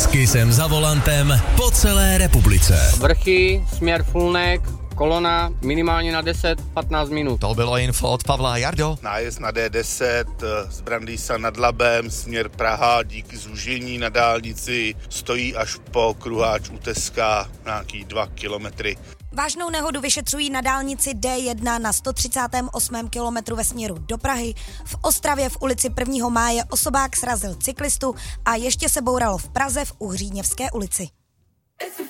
S Kissem za volantem po celé republice. Vrchy, směr Fulnek, kolona minimálně na 10-15 minut. To bylo info od Pavla. Jardo. Nájezd na D10 z Brandýsa nad Labem, směr Praha, díky zúžení na dálnici stojí až po kruháč u Teska nějaký 2 kilometry. Vážnou nehodu vyšetřují na dálnici D1 na 138. kilometru ve směru do Prahy. V Ostravě v ulici 1. máje osobák srazil cyklistu a ještě se bouralo v Praze v Uhříněvské ulici.